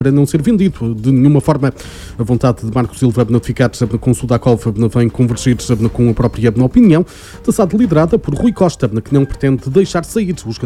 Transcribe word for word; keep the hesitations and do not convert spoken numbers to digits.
para não ser vendido de nenhuma forma. A vontade de Marco Silva de notificar a consulta à C O V vem convergir com a própria opinião da S A D liderada por Rui Costa, que não pretende deixar sair os